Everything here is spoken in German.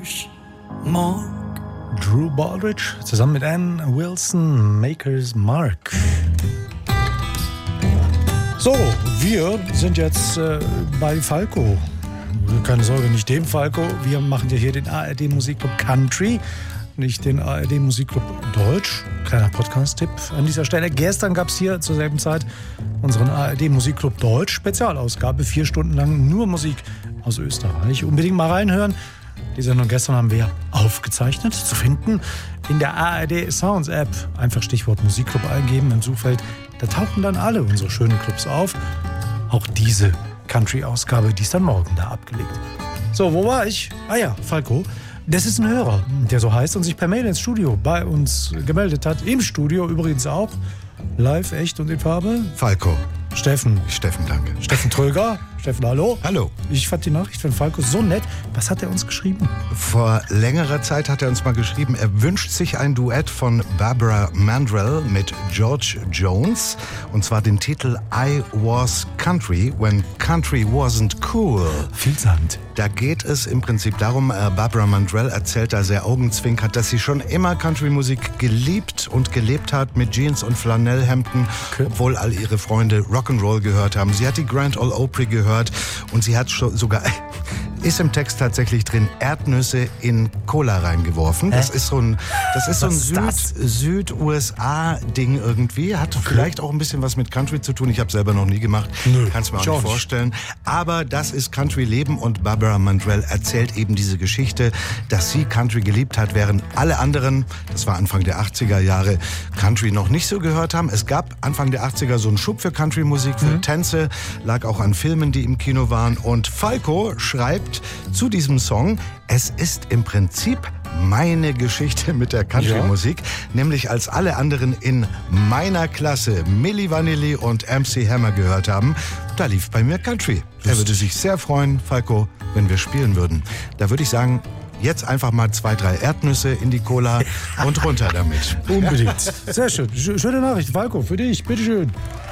Maker's Mark. Drew Baldridge zusammen mit Ann Wilson, Maker's Mark. So, wir sind jetzt bei Falco. Keine Sorge, nicht dem Falco. Wir machen ja hier den ARD Musikclub Country, nicht den ARD Musikclub Deutsch. Kleiner Podcast-Tipp an dieser Stelle. Gestern gab es hier zur selben Zeit unseren ARD Musikclub Deutsch Spezialausgabe. 4 Stunden lang nur Musik aus Österreich. Unbedingt mal reinhören. Die Sendung gestern haben wir aufgezeichnet, zu finden in der ARD Sounds App. Einfach Stichwort Musikclub eingeben im Suchfeld. Da tauchen dann alle unsere schönen Clubs auf. Auch diese Country-Ausgabe, die ist dann morgen da abgelegt. So, wo war ich? Ah ja, Falco. Das ist ein Hörer, der so heißt und sich per Mail ins Studio bei uns gemeldet hat. Im Studio übrigens auch. Live, echt und in Farbe. Falco. Steffen, danke. Steffen Tröger. Steffen, hallo. Hallo. Ich fand die Nachricht von Falco so nett. Was hat er uns geschrieben? Vor längerer Zeit hat er uns mal geschrieben, er wünscht sich ein Duett von Barbara Mandrell mit George Jones. Und zwar den Titel I Was Country, When Country Wasn't Cool. Vielsagend. Da geht es im Prinzip darum, Barbara Mandrell erzählt da sehr augenzwinkert, dass sie schon immer Country-Musik geliebt und gelebt hat mit Jeans und Flanellhemden, obwohl all ihre Freunde Rock'n'Roll gehört haben. Sie hat die Grand Ole Opry gehört und sie hat sogar, ist im Text tatsächlich drin, Erdnüsse in Cola reingeworfen. Das ist so ein Süd-USA-Ding irgendwie. Hat vielleicht auch ein bisschen was mit Country zu tun. Ich habe selber noch nie gemacht. Kannst mir auch nicht vorstellen. Aber das ist Country-Leben und Barbara Mandrell erzählt eben diese Geschichte, dass sie Country geliebt hat, während alle anderen, das war Anfang der 80er Jahre, Country noch nicht so gehört haben. Es gab Anfang der 80er so einen Schub für Country-Musik, für Tänze, lag auch an Filmen, die im Kino waren. Und Falco schreibt zu diesem Song, es ist im Prinzip meine Geschichte mit der Country-Musik, nämlich als alle anderen in meiner Klasse Milli Vanilli und MC Hammer gehört haben, da lief bei mir Country. Er würde sich sehr freuen, Falco, wenn wir spielen würden. Da würde ich sagen, jetzt einfach mal 2, 3 Erdnüsse in die Cola und runter damit. Unbedingt. Sehr schön. Schöne Nachricht, Falco, für dich. Bitteschön.